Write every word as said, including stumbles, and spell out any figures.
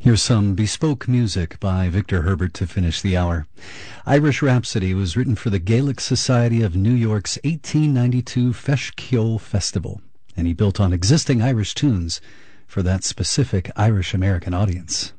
Here's some bespoke music by Victor Herbert to finish the hour. Irish Rhapsody was written for the Gaelic Society of New York's eighteen ninety-two Feis Ceoil Festival, and he built on existing Irish tunes for that specific Irish-American audience.